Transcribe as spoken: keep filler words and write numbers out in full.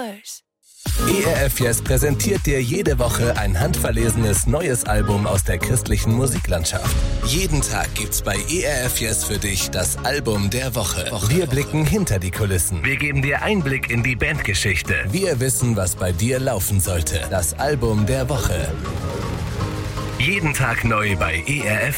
Yours. E R F Yes präsentiert dir jede Woche ein handverlesenes neues Album aus der christlichen Musiklandschaft. Jeden Tag gibt's bei E R F Yes für dich das Album der Woche. Wir blicken hinter die Kulissen. Wir geben dir Einblick in die Bandgeschichte. Wir wissen, was bei dir laufen sollte. Das Album der Woche. Jeden Tag neu bei E R F